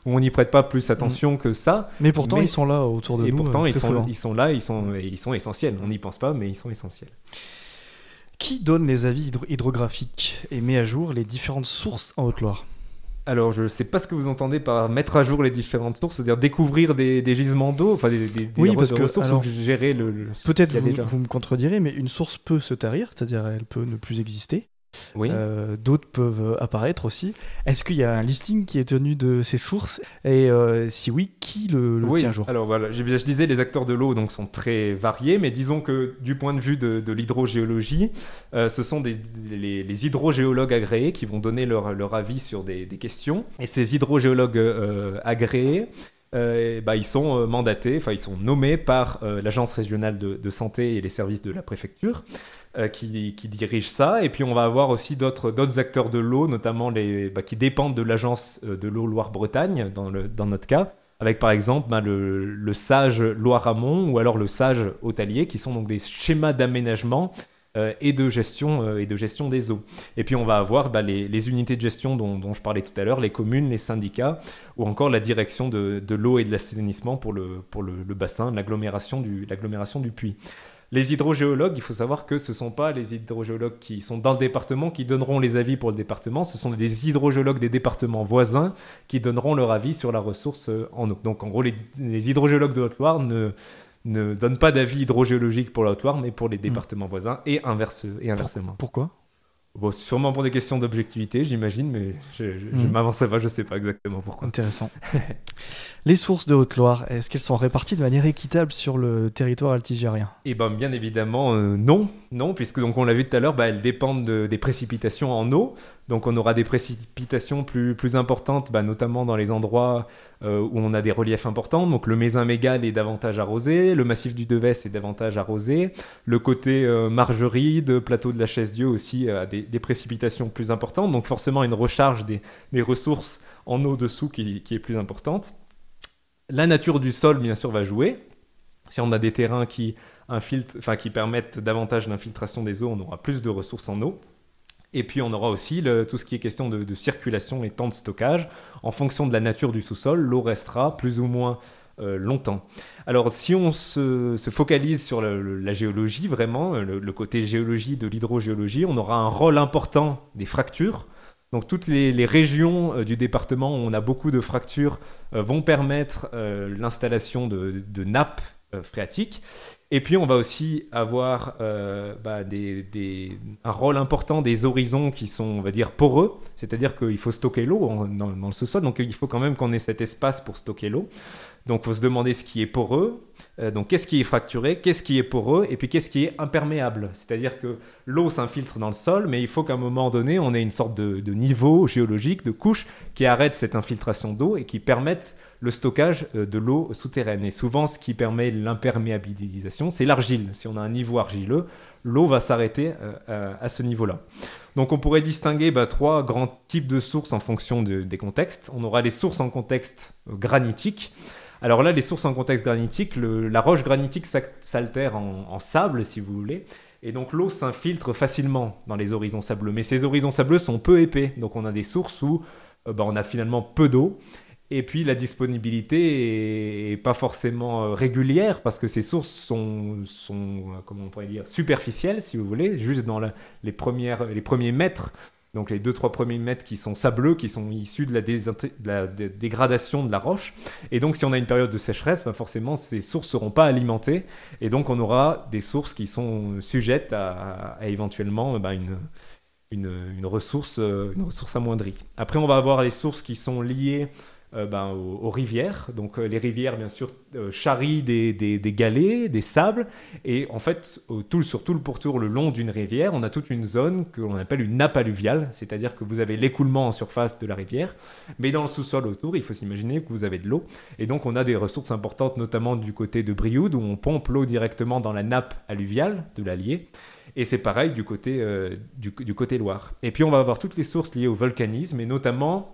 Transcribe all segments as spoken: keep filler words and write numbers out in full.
où on n'y prête pas plus attention mmh. que ça. Mais pourtant, mais... ils sont là autour de et nous. Et pourtant, euh, ils, sont, souvent. ils sont là, ils sont, ils sont essentiels. On n'y pense pas, mais ils sont essentiels. Qui donne les avis hydro- hydrographiques et met à jour les différentes sources en Haute-Loire ? Alors, je ne sais pas ce que vous entendez par mettre à jour les différentes sources, c'est-à-dire découvrir des, des gisements d'eau, enfin des, des, oui, des parce que, ressources, alors, ou gérer le... le peut-être vous, vous me contredirez, mais une source peut se tarir, c'est-à-dire elle peut ne plus exister. Oui. Euh, d'autres peuvent apparaître aussi. Est-ce qu'il y a un listing qui est tenu de ces sources ? Et euh, si oui, qui le, le oui. tient à jour ? Alors voilà, je, je disais les acteurs de l'eau donc, sont très variés, mais disons que du point de vue de, de l'hydrogéologie, euh, ce sont des, les, les hydrogéologues agréés qui vont donner leur, leur avis sur des, des questions. Et ces hydrogéologues euh, agréés, Euh, bah, ils sont euh, mandatés, enfin ils sont nommés par euh, l'agence régionale de, de santé et les services de la préfecture euh, qui, qui dirigent ça. Et puis on va avoir aussi d'autres, d'autres acteurs de l'eau, notamment les, bah, qui dépendent de l'agence de l'eau Loire-Bretagne dans, le, dans notre cas, avec par exemple bah, le, le SAGE Loire-Amont ou alors le SAGE Haute-Allier, qui sont donc des schémas d'aménagement Euh, et, de gestion, euh, et de gestion des eaux. Et puis on va avoir bah, les, les unités de gestion dont, dont je parlais tout à l'heure, les communes, les syndicats, ou encore la direction de, de l'eau et de l'assainissement pour le, pour le, le bassin, l'agglomération du, l'agglomération du Puy. Les hydrogéologues, il faut savoir que ce ne sont pas les hydrogéologues qui sont dans le département qui donneront les avis pour le département, ce sont des hydrogéologues des départements voisins qui donneront leur avis sur la ressource en eau. Donc en gros, les, les hydrogéologues de Haute-Loire ne... ne donne pas d'avis hydrogéologique pour la Haute-Loire, mais pour les départements mmh. voisins, et, inverse, et inversement. Pourquoi ? Bon, sûrement pour des questions d'objectivité, j'imagine, mais je ne mmh. m'avancerai pas, je ne sais pas exactement pourquoi. Intéressant. Les sources de Haute-Loire, est-ce qu'elles sont réparties de manière équitable sur le territoire altigérien ? Eh bien, bien évidemment, euh, non. Non, puisque, donc, on l'a vu tout à l'heure, bah, elles dépendent de, des précipitations en eau. Donc, on aura des précipitations plus, plus importantes, bah, notamment dans les endroits euh, où on a des reliefs importants. Donc, le Mézin-Mégal est davantage arrosé, le massif du Devès est davantage arrosé, le côté euh, Margeride, plateau de la Chaise-Dieu aussi a des, des précipitations plus importantes. Donc, forcément, une recharge des, des ressources en eau dessous qui, qui est plus importante. La nature du sol, bien sûr, va jouer. Si on a des terrains qui, infiltrent, enfin, qui permettent davantage l'infiltration des eaux, on aura plus de ressources en eau. Et puis, on aura aussi le, tout ce qui est question de, de circulation et temps de stockage. En fonction de la nature du sous-sol, l'eau restera plus ou moins euh, longtemps. Alors, si on se, se focalise sur le, le, la géologie, vraiment, le, le côté géologie de l'hydrogéologie, on aura un rôle important des fractures. Donc toutes les, les régions euh, du département où on a beaucoup de fractures euh, vont permettre euh, l'installation de, de nappes euh, phréatiques. Et puis on va aussi avoir euh, bah, des, des, un rôle important des horizons qui sont, on va dire, poreux. C'est-à-dire qu'il faut stocker l'eau en, dans, dans le sous-sol. Donc il faut quand même qu'on ait cet espace pour stocker l'eau. Donc il faut se demander ce qui est poreux. Euh, donc qu'est-ce qui est fracturé, qu'est-ce qui est poreux et puis qu'est-ce qui est imperméable. C'est-à-dire que l'eau s'infiltre dans le sol, mais il faut qu'à un moment donné, on ait une sorte de, de niveau géologique, de couche qui arrête cette infiltration d'eau et qui permette le stockage euh, de l'eau souterraine. Et souvent, ce qui permet l'imperméabilisation, c'est l'argile. Si on a un niveau argileux, l'eau va s'arrêter euh, à, à ce niveau-là. Donc on pourrait distinguer bah, trois grands types de sources en fonction de, des contextes. On aura les sources en contexte euh, granitique. Alors là, les sources en contexte granitique, le, la roche granitique s'altère en, en sable, si vous voulez, et donc l'eau s'infiltre facilement dans les horizons sableux. Mais ces horizons sableux sont peu épais, donc on a des sources où euh, bah, on a finalement peu d'eau, et puis la disponibilité est, est pas forcément euh, régulière, parce que ces sources sont, sont euh, comment on pourrait dire, superficielles, si vous voulez, juste dans la, les, premières, les premiers mètres. Donc les deux trois premiers mètres qui sont sableux, qui sont issus de la, désinté- de la dé- dégradation de la roche. Et donc si on a une période de sécheresse, bah forcément ces sources ne seront pas alimentées. Et donc on aura des sources qui sont sujettes à, à, à éventuellement bah, une, une, une, ressource, une ressource amoindrie. Après on va avoir les sources qui sont liées euh, ben, aux, aux rivières. Donc euh, les rivières, bien sûr, euh, charrient des, des, des galets, des sables. Et en fait, au, tout, sur tout le pourtour, le long d'une rivière, on a toute une zone que l'on appelle une nappe alluviale. C'est-à-dire que vous avez l'écoulement en surface de la rivière. Mais dans le sous-sol autour, il faut s'imaginer que vous avez de l'eau. Et donc on a des ressources importantes, notamment du côté de Brioude, où on pompe l'eau directement dans la nappe alluviale de l'Allier. Et c'est pareil du côté, euh, du, du côté Loire. Et puis on va avoir toutes les sources liées au volcanisme, et notamment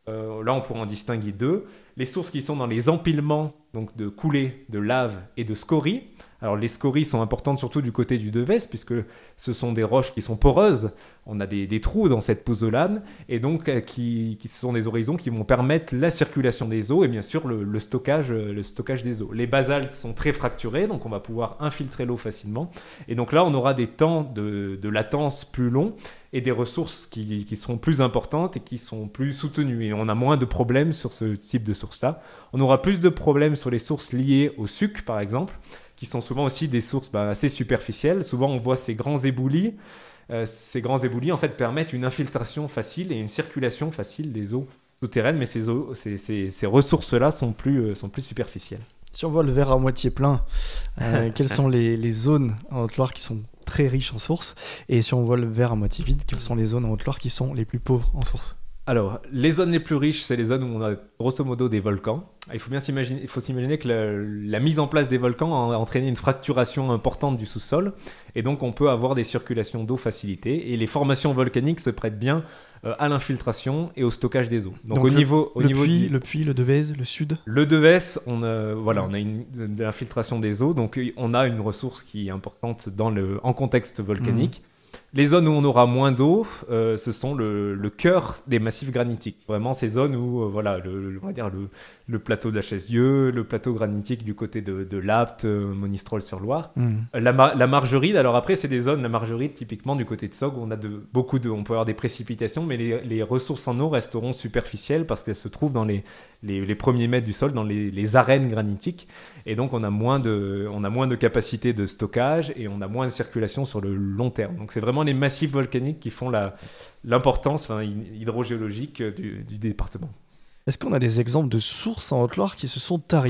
Euh, là, on pourra en distinguer deux. Les sources qui sont dans les empilements donc de coulées, de lave et de scories. Alors, les scories sont importantes surtout du côté du Devèze, puisque ce sont des roches qui sont poreuses. On a des, des trous dans cette pozzolane, et donc euh, qui, qui sont des horizons qui vont permettre la circulation des eaux et bien sûr le, le, stockage, le stockage des eaux. Les basaltes sont très fracturés, donc on va pouvoir infiltrer l'eau facilement. Et donc là, on aura des temps de, de latence plus longs et des ressources qui, qui seront plus importantes et qui sont plus soutenues. Et on a moins de problèmes sur ce type de sources-là. On aura plus de problèmes sur les sources liées au suc, par exemple, qui sont souvent aussi des sources bah, assez superficielles. Souvent, on voit ces grands éboulis. Euh, ces grands éboulis, en fait, permettent une infiltration facile et une circulation facile des eaux souterraines, mais ces, eaux, ces, ces, ces ressources-là sont plus, euh, sont plus superficielles. Si on voit le verre à moitié plein, euh, quelles sont les, les zones en Haute-Loire qui sont très riches en sources? Et si on voit le verre à moitié vide, quelles sont les zones en Haute-Loire qui sont les plus pauvres en sources? Alors, les zones les plus riches, c'est les zones où on a grosso modo des volcans. Il faut bien s'imaginer, il faut s'imaginer que la, la mise en place des volcans a entraîné une fracturation importante du sous-sol, et donc on peut avoir des circulations d'eau facilitées, et les formations volcaniques se prêtent bien euh, à l'infiltration et au stockage des eaux. Donc, donc au le, niveau, au le, niveau puits, du... le puits, le Devèze, le sud. Le Devèze, on a, voilà, on a une, de l'infiltration des eaux, donc on a une ressource qui est importante dans le, en contexte volcanique. Mmh. Les zones où on aura moins d'eau, euh, ce sont le, le cœur des massifs granitiques. Vraiment, ces zones où, euh, voilà, le, le, on va dire le, le plateau de la Chaise-Dieu, le plateau granitique du côté de, de l'Apt, euh, Monistrol-sur-Loire. Mmh. La, la Margeride, alors après, c'est des zones, la Margeride, typiquement du côté de Sogre, où on a de, beaucoup de, on peut avoir des précipitations, mais les, les ressources en eau resteront superficielles parce qu'elles se trouvent dans les, les, les premiers mètres du sol, dans les, les arènes granitiques. Et donc, on a, moins de, on a moins de capacité de stockage et on a moins de circulation sur le long terme. Donc, c'est vraiment les massifs volcaniques qui font la, l'importance enfin, hydrogéologique du, du département. Est-ce qu'on a des exemples de sources en Haute-Loire qui se sont taries ?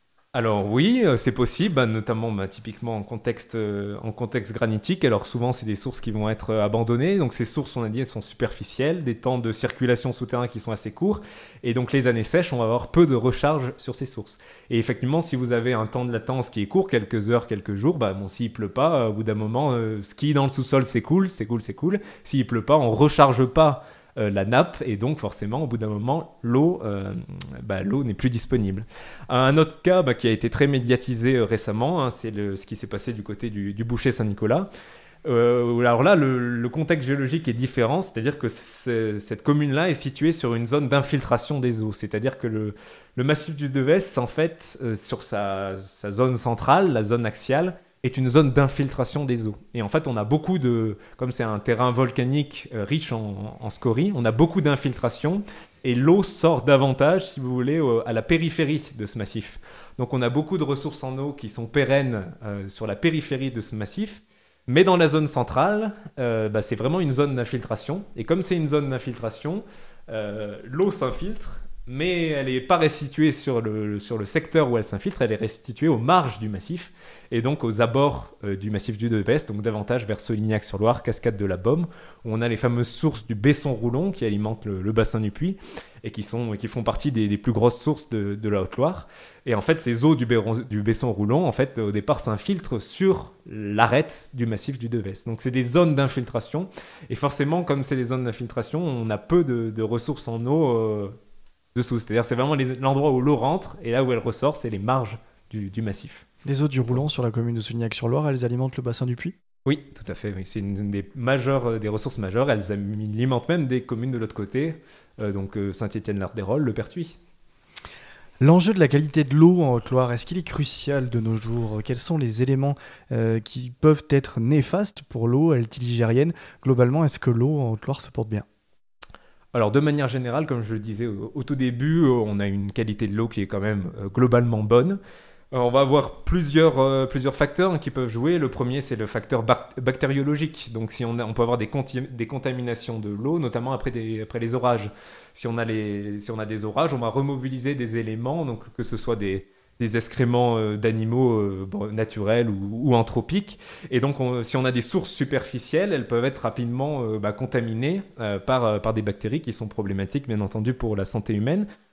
Alors oui, c'est possible, bah, notamment bah, typiquement en contexte, euh, en contexte granitique. Alors souvent, c'est des sources qui vont être abandonnées. Donc ces sources, on a dit, elles sont superficielles, des temps de circulation souterrain qui sont assez courts. Et donc les années sèches, on va avoir peu de recharge sur ces sources. Et effectivement, si vous avez un temps de latence qui est court, quelques heures, quelques jours, bah, bon, s'il ne pleut pas, au bout d'un moment, euh, ce qui est dans le sous-sol, c'est cool, c'est cool, c'est cool. S'il ne pleut pas, on ne recharge pas Euh, la nappe, et donc forcément au bout d'un moment l'eau, euh, bah, l'eau n'est plus disponible. Un autre cas bah, qui a été très médiatisé euh, récemment, hein, c'est le, ce qui s'est passé du côté du, du Boucher Saint-Nicolas. Euh, alors là le, le contexte géologique est différent, c'est-à-dire que cette commune-là est située sur une zone d'infiltration des eaux, c'est-à-dire que le, le massif du Devèze en fait euh, sur sa, sa zone centrale, la zone axiale, est une zone d'infiltration des eaux. Et en fait, on a beaucoup de... Comme c'est un terrain volcanique euh, riche en, en scories, on a beaucoup d'infiltration et l'eau sort davantage, si vous voulez, euh, à la périphérie de ce massif. Donc on a beaucoup de ressources en eau qui sont pérennes euh, sur la périphérie de ce massif, mais dans la zone centrale, euh, bah, c'est vraiment une zone d'infiltration. Et comme c'est une zone d'infiltration, euh, l'eau s'infiltre, mais elle n'est pas restituée sur le, sur le secteur où elle s'infiltre, elle est restituée aux marges du massif, et donc aux abords euh, du massif du Devèze, donc davantage vers Solignac-sur-Loire, Cascade de la Baume, où on a les fameuses sources du Besson-Roulon qui alimentent le, le bassin du Puy, et qui, sont, qui font partie des, des plus grosses sources de, de la Haute-Loire. Et en fait, ces eaux du, Béron, du Besson-Roulon, en fait, au départ, s'infiltrent sur l'arête du massif du Devèze. Donc c'est des zones d'infiltration, et forcément, comme c'est des zones d'infiltration, on a peu de, de ressources en eau euh, dessous. C'est-à-dire c'est vraiment les, l'endroit où l'eau rentre, et là où elle ressort, c'est les marges du, du massif. Les eaux du Roulant sur la commune de Solignac-sur-Loire, elles alimentent le bassin du Puy ? Oui, tout à fait. Oui. C'est une des, majeures, des ressources majeures. Elles alimentent même des communes de l'autre côté, euh, donc euh, Saint-Étienne-l'Ardérolles, le Pertuis. L'enjeu de la qualité de l'eau en Haute-Loire, est-ce qu'il est crucial de nos jours ? Quels sont les éléments euh, qui peuvent être néfastes pour l'eau altiligérienne ? Globalement, est-ce que l'eau en Haute-Loire se porte bien ? Alors, de manière générale, comme je le disais au, au tout début, on a une qualité de l'eau qui est quand même euh, globalement bonne. Euh, on va avoir plusieurs, euh, plusieurs facteurs qui peuvent jouer. Le premier, c'est le facteur bac- bactériologique. Donc, si on, a, on peut avoir des, conti- des contaminations de l'eau, notamment après, des, après les orages. Si on, a les, si on a des orages, on va remobiliser des éléments, donc que ce soit des... des excréments euh, d'animaux euh, bon, naturels ou, ou anthropiques. Et donc, on, si on a des sources superficielles, elles peuvent être rapidement euh, bah, contaminées euh, par, euh, par des bactéries qui sont problématiques, bien entendu, pour la santé humaine.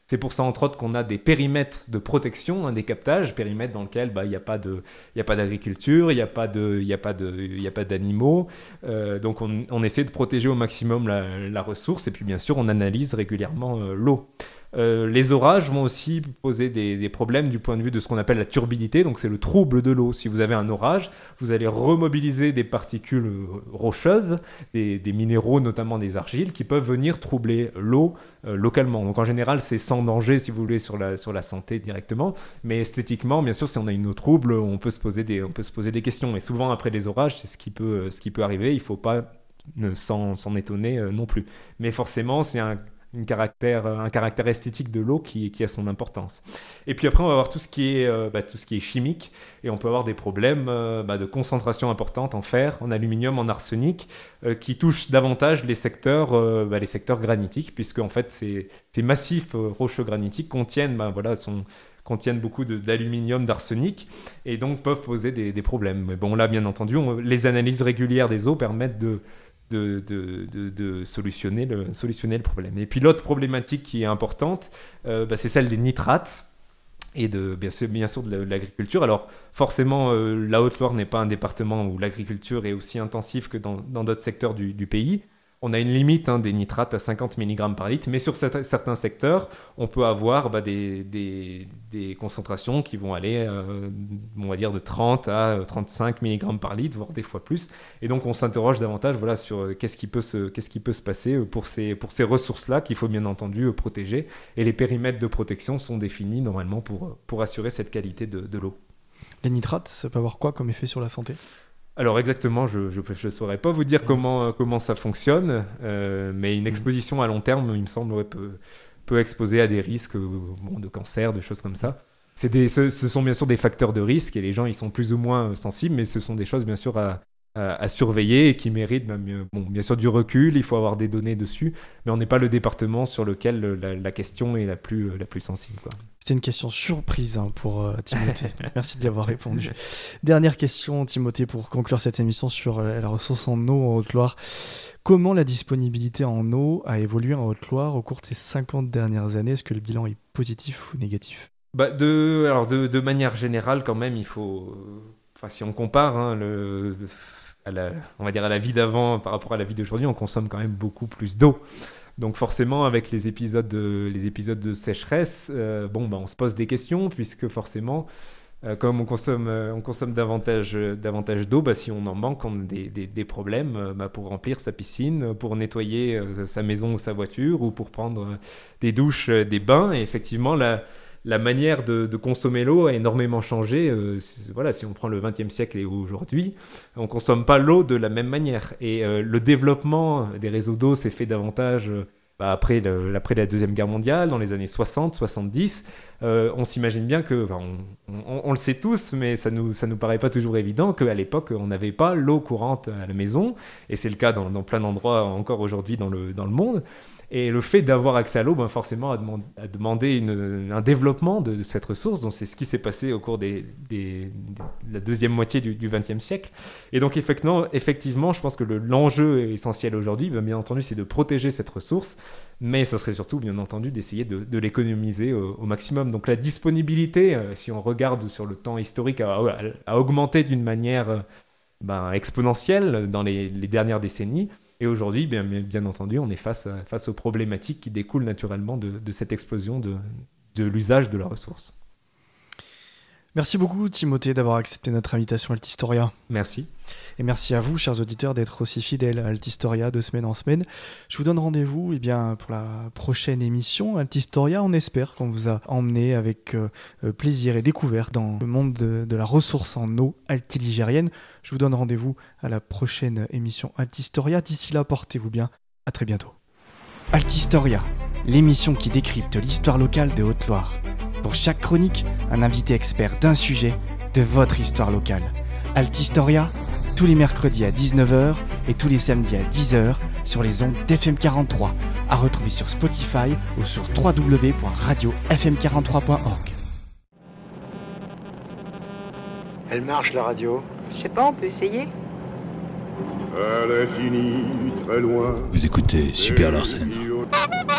C'est pour ça, entre autres, qu'on a des périmètres de protection, hein, des captages, périmètres dans lesquels bah, il n'y a pas de, il n'y a pas d'agriculture, il n'y a pas de, il n'y a pas de, il n'y a pas d'animaux. Euh, donc, on, on essaie de protéger au maximum la, la ressource. Et puis, bien sûr, on analyse régulièrement euh, l'eau. Euh, les orages vont aussi poser des, des problèmes du point de vue de ce qu'on appelle la turbidité, donc c'est le trouble de l'eau. Si vous avez un orage, vous allez remobiliser des particules rocheuses, des, des minéraux, notamment des argiles, qui peuvent venir troubler l'eau euh, localement. Donc en général, c'est sans danger, si vous voulez, sur la, sur la santé directement, mais esthétiquement, bien sûr, si on a une eau trouble, on peut se poser des, on peut se poser des questions. Et souvent, après les orages, c'est ce qui peut, ce qui peut arriver. Il ne faut pas ne, s'en, s'en étonner euh, non plus. Mais forcément, c'est un Une caractère, un caractère esthétique de l'eau qui, qui a son importance. Et puis après, on va avoir tout ce qui est, euh, bah, tout ce qui est chimique, et on peut avoir des problèmes euh, bah, de concentration importante en fer, en aluminium, en arsenic, euh, qui touchent davantage les secteurs, euh, bah, les secteurs granitiques, puisque en fait, ces, ces massifs euh, rocheux granitiques contiennent, bah, voilà, sont, contiennent beaucoup de, d'aluminium, d'arsenic, et donc peuvent poser des, des problèmes. Mais bon, là, bien entendu, on, les analyses régulières des eaux permettent de De, de, de, de solutionner, le, solutionner le problème. Et puis l'autre problématique qui est importante, euh, bah, c'est celle des nitrates et de, bien sûr, bien sûr de, la, de l'agriculture. Alors forcément, euh, la Haute-Loire n'est pas un département où l'agriculture est aussi intensive que dans, dans d'autres secteurs du, du pays. On a une limite hein, des nitrates à cinquante milligrammes par litre, mais sur certains secteurs, on peut avoir bah, des, des, des concentrations qui vont aller, euh, on va dire, de trente à trente-cinq milligrammes par litre, voire des fois plus. Et donc, on s'interroge davantage voilà, sur euh, qu'est-ce qui peut se, qu'est-ce qui peut se passer pour ces, pour ces ressources-là qu'il faut bien entendu euh, protéger. Et les périmètres de protection sont définis normalement pour, pour assurer cette qualité de, de l'eau. Les nitrates, ça peut avoir quoi comme effet sur la santé ? Alors exactement, je ne saurais pas vous dire mmh. comment, euh, comment ça fonctionne, euh, mais une exposition à long terme, il me semble, ouais, peut, peut exposer à des risques euh, bon, de cancer, de choses comme ça. C'est des, ce, ce sont bien sûr des facteurs de risque et les gens ils sont plus ou moins sensibles, mais ce sont des choses bien sûr à, à, à surveiller et qui méritent même, bon, bien sûr du recul, il faut avoir des données dessus, mais on n'est pas le département sur lequel la, la question est la plus, la plus sensible, quoi. C'était une question surprise hein, pour euh, Timothée. Merci d'y avoir répondu. Dernière question, Timothée, pour conclure cette émission sur euh, la ressource en eau en Haute-Loire. Comment la disponibilité en eau a évolué en Haute-Loire au cours de ces cinquante dernières années ? Est-ce que le bilan est positif ou négatif ? bah de, alors de, de manière générale, quand même, il faut... Enfin, si on compare hein, le, à la, on va dire à la vie d'avant par rapport à la vie d'aujourd'hui, on consomme quand même beaucoup plus d'eau. Donc forcément, avec les épisodes de, les épisodes de sécheresse, euh, bon, bah, on se pose des questions, puisque forcément, euh, comme on consomme, euh, on consomme davantage, euh, davantage d'eau, bah, si on en manque, on a des, des, des problèmes euh, bah, pour remplir sa piscine, pour nettoyer euh, sa maison ou sa voiture, ou pour prendre euh, des douches, euh, des bains. Et effectivement, la, la manière de, de consommer l'eau a énormément changé. Euh, voilà, si on prend le vingtième siècle et aujourd'hui, on ne consomme pas l'eau de la même manière. Et euh, le développement des réseaux d'eau s'est fait davantage euh, bah, après, le, après la Deuxième Guerre mondiale, dans les années soixante soixante-dix. Euh, on s'imagine bien que, enfin, on, on, on le sait tous, mais ça ne nous, ça nous paraît pas toujours évident qu'à l'époque, on n'avait pas l'eau courante à la maison. Et c'est le cas dans, dans plein d'endroits encore aujourd'hui dans le, dans le monde. Et le fait d'avoir accès à l'eau, ben forcément, a, demandé, a demandé une, un développement de, de cette ressource. Donc, c'est ce qui s'est passé au cours des, des, de la deuxième moitié du vingtième siècle. Et donc, effectivement, effectivement je pense que le, l'enjeu essentiel aujourd'hui, ben, bien entendu, c'est de protéger cette ressource. Mais ça serait surtout, bien entendu, d'essayer de, de l'économiser au, au maximum. Donc, la disponibilité, euh, si on regarde sur le temps historique, a, a, a augmenté d'une manière euh, ben, exponentielle dans les, les dernières décennies. Et aujourd'hui, bien, bien entendu, on est face, à, face aux problématiques qui découlent naturellement de, de cette explosion de, de l'usage de la ressource. Merci beaucoup, Timothée, d'avoir accepté notre invitation à Altistoria. Merci. Et merci à vous, chers auditeurs, d'être aussi fidèles à Altistoria de semaine en semaine. Je vous donne rendez-vous eh bien, pour la prochaine émission Altistoria. On espère qu'on vous a emmené avec euh, plaisir et découverte dans le monde de, de la ressource en eau altiligérienne. Je vous donne rendez-vous à la prochaine émission Altistoria. D'ici là, portez-vous bien. À très bientôt. Altistoria, l'émission qui décrypte l'histoire locale de Haute-Loire. Pour chaque chronique, un invité expert d'un sujet de votre histoire locale. Altistoria, tous les mercredis à dix-neuf heures et tous les samedis à dix heures sur les ondes d'F M quarante-trois, à retrouver sur Spotify ou sur w w w point radio f m quarante-trois point org. Elle marche la radio. Je sais pas, on peut essayer. À l'infini, très loin. Vous écoutez Super Larsen.